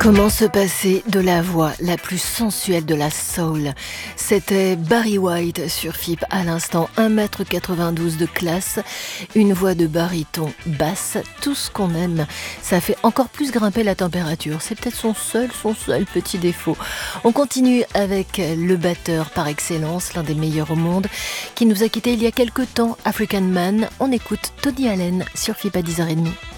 Comment se passer de la voix la plus sensuelle de la soul? C'était Barry White sur FIP à l'instant, 1,92 m de classe, une voix de baryton basse, tout ce qu'on aime. Ça fait encore plus grimper la température, c'est peut-être son seul petit défaut. On continue avec le batteur par excellence, l'un des meilleurs au monde, qui nous a quittés il y a quelques temps, African Man. On écoute Tony Allen sur FIP à 10h30.